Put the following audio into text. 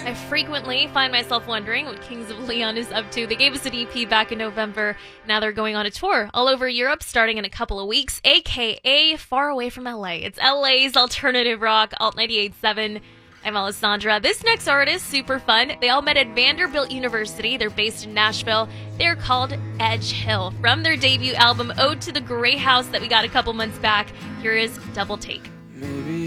I frequently find myself wondering what Kings of Leon is up to. They gave us an EP back in November. Now they're going on a tour all over Europe starting in a couple of weeks, aka far away from LA. It's LA's alternative rock, Alt 98.7. I'm Alessandra. This next artist, super fun. They all met at Vanderbilt University. They're based in Nashville. They're called Edge Hill. From their debut album, Ode to the Gray House, that we got a couple months back, here is Double Take. Maybe